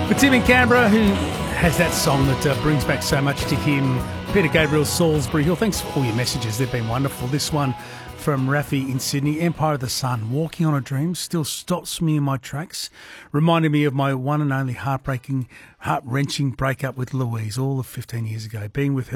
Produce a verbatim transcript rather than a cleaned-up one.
For Tim in Canberra, who has that song that uh, brings back so much to him, Peter Gabriel, Salisbury Hill, thanks for all your messages. They've been wonderful. This one from Rafi in Sydney, Empire of the Sun, walking on a dream, still stops me in my tracks, reminding me of my one and only heartbreaking, heart-wrenching breakup with Louise all of fifteen years ago. Being with her